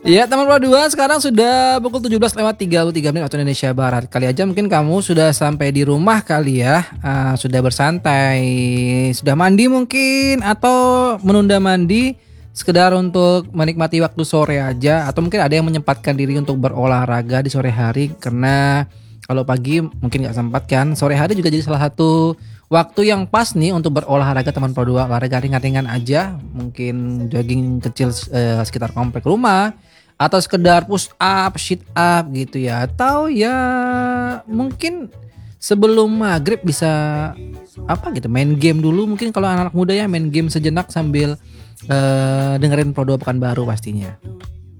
Iya teman Pro 2 sekarang sudah pukul 17:33 waktu Indonesia Barat. Kali aja mungkin kamu sudah sampai di rumah kali ya, sudah bersantai, sudah mandi mungkin atau menunda mandi sekedar untuk menikmati waktu sore aja atau mungkin ada yang menyempatkan diri untuk berolahraga di sore hari karena kalau pagi mungkin nggak sempat kan, sore hari juga jadi salah satu waktu yang pas nih untuk berolahraga teman Pro 2, olahraga ringan-ringan aja, mungkin jogging kecil sekitar komplek rumah atau sekedar push up, sit up gitu ya. Atau ya mungkin sebelum maghrib bisa apa gitu main game dulu mungkin kalau anak muda ya main game sejenak sambil dengerin Pro 2 Pekanbaru pastinya.